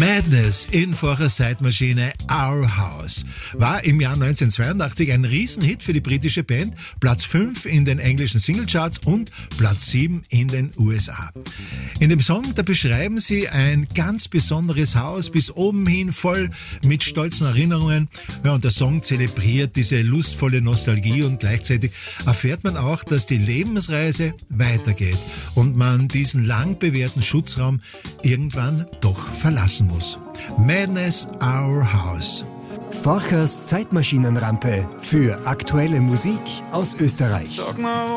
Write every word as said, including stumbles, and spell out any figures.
Madness in Vorher Zeitmaschine Our House war im Jahr neunzehnhundertzweiundachtzig ein Riesenhit für die britische Band, Platz fünf in den englischen Singlecharts und Platz sieben in den U S A. In dem Song, da beschreiben sie ein ganz besonderes Haus, bis oben hin voll mit stolzen Erinnerungen. Ja, und der Song zelebriert diese lustvolle Nostalgie und gleichzeitig erfährt man auch, dass die Lebensreise weitergeht und man diesen lang bewährten Schutzraum irgendwann doch verlassen muss. Madness, Our House. Forchers Zeitmaschinenrampe für aktuelle Musik aus Österreich. Sag mal,